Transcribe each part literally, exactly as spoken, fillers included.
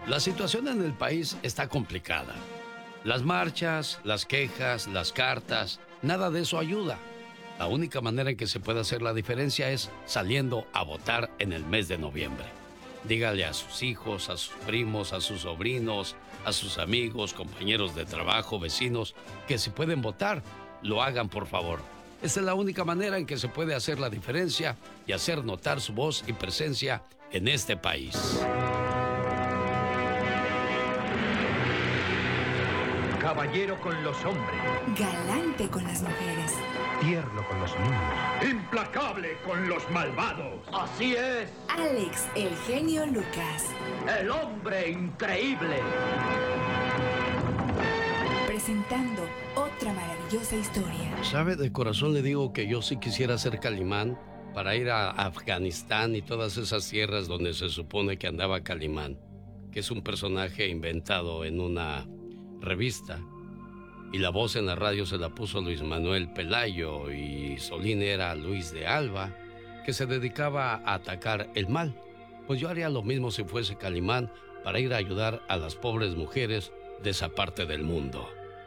La situación en el país está complicada. Las marchas, las quejas, las cartas, nada de eso ayuda. La única manera en que se puede hacer la diferencia es saliendo a votar en el mes de noviembre. Dígale a sus hijos, a sus primos, a sus sobrinos, a sus amigos, compañeros de trabajo, vecinos, que si pueden votar, lo hagan por favor. Esta es la única manera en que se puede hacer la diferencia y hacer notar su voz y presencia en este país. Caballero con los hombres. Galante con las mujeres. Tierno con los niños. Implacable con los malvados. Así es. Alex, el genio Lucas. El hombre increíble. Presentando otra maravillosa historia. ¿Sabe? De corazón le digo que yo sí quisiera ser Calimán para ir a Afganistán y todas esas tierras donde se supone que andaba Calimán, que es un personaje inventado en una revista, y la voz en la radio se la puso Luis Manuel Pelayo y Solín era Luis de Alba, que se dedicaba a atacar el mal. Pues yo haría lo mismo si fuese Calimán para ir a ayudar a las pobres mujeres de esa parte del mundo.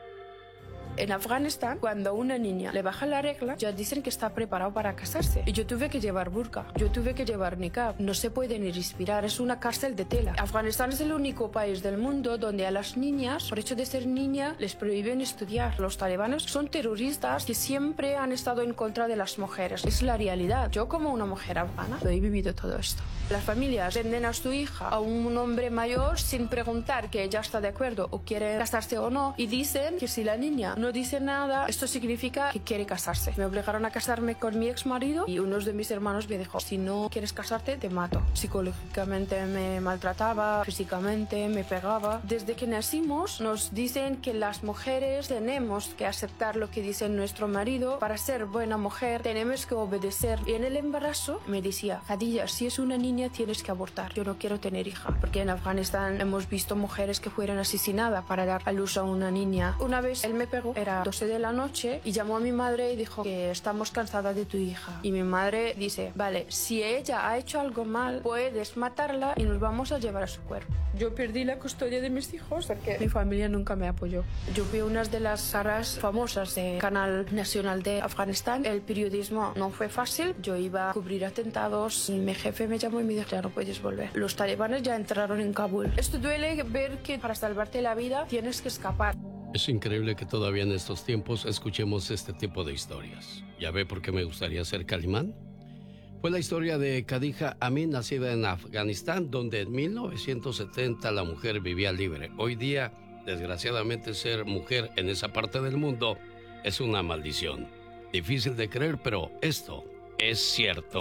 En Afganistán, cuando a una niña le baja la regla, ya dicen que está preparado para casarse. Y yo tuve que llevar burka, yo tuve que llevar niqab. No se puede ni respirar, es una cárcel de tela. Afganistán es el único país del mundo donde a las niñas, por hecho de ser niña, les prohíben estudiar. Los talibanes son terroristas que siempre han estado en contra de las mujeres. Es la realidad. Yo como una mujer afgana, lo he vivido todo esto. Las familias venden a su hija a un hombre mayor sin preguntar que ella está de acuerdo o quiere casarse o no. Y dicen que si la niña no dice nada, esto significa que quiere casarse. Me obligaron a casarme con mi ex marido y uno de mis hermanos me dijo: si no quieres casarte, te mato. Psicológicamente me maltrataba, físicamente me pegaba. Desde que nacimos nos dicen que las mujeres tenemos que aceptar lo que dice nuestro marido. Para ser buena mujer tenemos que obedecer. Y en el embarazo me decía: Khadija, si es una niña tienes que abortar. Yo no quiero tener hija. Porque en Afganistán hemos visto mujeres que fueron asesinadas para dar a luz a una niña. Una vez él me pegó, era doce de la noche, y llamó a mi madre y dijo que estamos cansadas de tu hija. Y mi madre dice: vale, si ella ha hecho algo mal, puedes matarla y nos vamos a llevar a su cuerpo. Yo perdí la custodia de mis hijos porque mi familia nunca me apoyó. Yo fui una de las caras famosas del canal nacional de Afganistán. El periodismo no fue fácil. Yo iba a cubrir atentados y mi jefe me llamó y me dijo: ya no puedes volver. Los talibanes ya entraron en Kabul. Esto duele ver que para salvarte la vida tienes que escapar. Es increíble que todavía en estos tiempos escuchemos este tipo de historias. ¿Ya ve por qué me gustaría ser Calimán? Fue la historia de Khadija Amin, nacida en Afganistán, donde en mil novecientos setenta la mujer vivía libre. Hoy día, desgraciadamente, ser mujer en esa parte del mundo es una maldición. Difícil de creer, pero esto es cierto.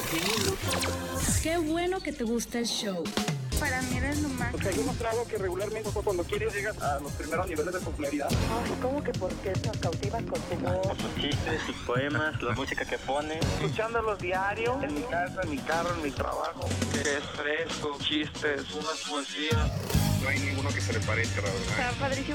Qué bueno que te gusta el show. Para mí eres lo más. Porque hay un trago que regularmente cuando quieres llegas a los primeros niveles de popularidad. Ay, ¿cómo que por qué nos cautivas con tu voz? Con sus chistes, sus poemas, la música que pone. Escuchándolos diario, en mi casa, en mi carro, en mi trabajo. Que es fresco, chistes, unas poesías. No hay ninguno que se le parezca, la verdad. Está padrísimo.